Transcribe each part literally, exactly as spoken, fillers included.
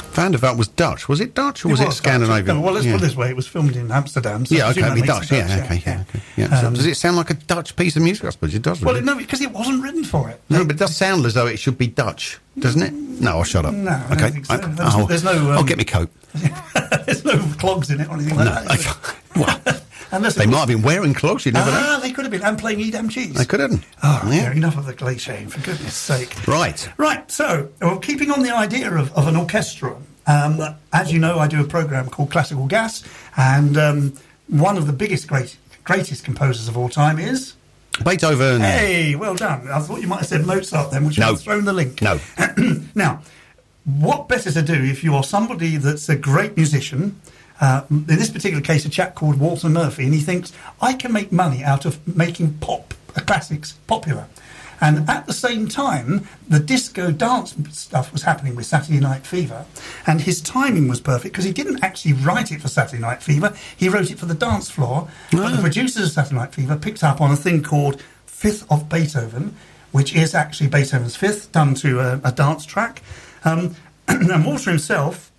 Van der Valk was Dutch. Was it Dutch or was it, was Scandinavian? Dutch. No, well, let's yeah. put it this way. It was filmed in Amsterdam. So yeah, okay, it'd be Dutch. Dutch. Yeah, okay, yeah. okay. yeah. So Um, does it sound like a Dutch piece of music? I suppose it does. Well, Really. no, because it wasn't written for it. No, but it does sound as though it should be Dutch, doesn't it? No, I'll shut up. No, I okay. don't think so. I, There's, oh, there's no... Um, I'll get me coat. There's no clogs in it or anything like No, that. I, well, Unless they it was, might have been wearing clogs, you never know. Ah, they could have been. And playing Edam cheese. They could have. Oh, yeah. yeah, enough of the cliche, for goodness sake. Right. Right, so, well, keeping on the idea of, of an orchestra, um, as you know, I do a programme called Classical Gas, and um, one of the biggest, great, greatest composers of all time is... Beethoven. Hey, well done. I thought you might have said Mozart then, which No. would have thrown the link. No. Now, what better to do if you are somebody that's a great musician... Uh, in this particular case, a chap called Walter Murphy, and he thinks, I can make money out of making pop, uh, classics, popular. And at the same time, the disco dance stuff was happening with Saturday Night Fever, and his timing was perfect because he didn't actually write it for Saturday Night Fever, he wrote it for the dance floor. Oh. But the producers of Saturday Night Fever picked up on a thing called Fifth of Beethoven, which is actually Beethoven's Fifth, done to a, a dance track. Um, and Walter himself...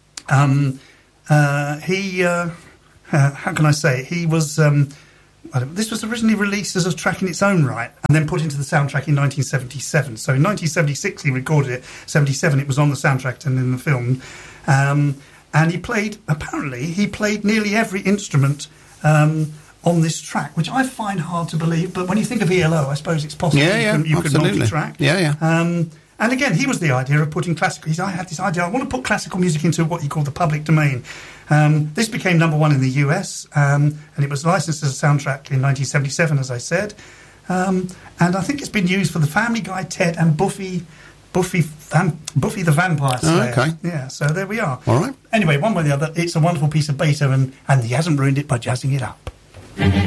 Um, Uh, he, uh, uh, how can I say it? He was, um, I don't, this was originally released as a track in its own right and then put into the soundtrack in nineteen seventy-seven. So in nineteen seventy-six he recorded it, seventy-seven it was on the soundtrack and in the film. Um, and he played, apparently, he played nearly every instrument um, on this track, which I find hard to believe. But when you think of E L O, I suppose it's possible Yeah, yeah, you, can, you could absolutely. multi-track. Yeah, yeah. Um, And again, he was the idea of putting classical... I had this idea, I want to put classical music into what he called the public domain. Um, this became number one in the U S, um, and it was licensed as a soundtrack in nineteen seventy-seven, as I said. Um, and I think it's been used for The Family Guy, Ted, and Buffy... Buffy Vam- Buffy the Vampire Slayer. Oh, okay. Yeah, so there we are. All right. Anyway, one way or the other, it's a wonderful piece of Beethoven, and he hasn't ruined it by jazzing it up.